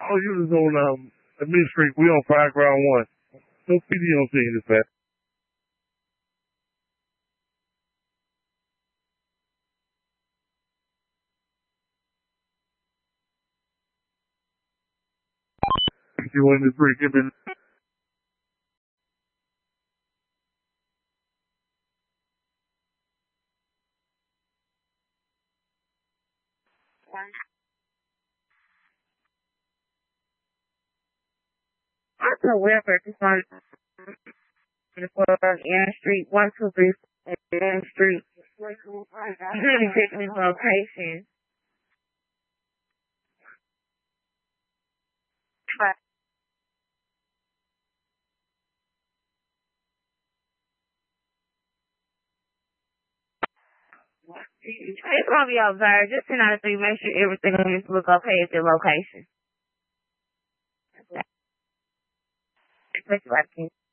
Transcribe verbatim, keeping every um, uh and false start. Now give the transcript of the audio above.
All units on um, Admin Street. We on Fire Ground One. No P D on scene, dispatch. fifty-one to three, give it. Also, Wilbur, just on Ann Street, one two three Ann Street. Really picking his location. It's gonna be observed. Just ten out of three. Make sure everything on this look okay at your location. Especially like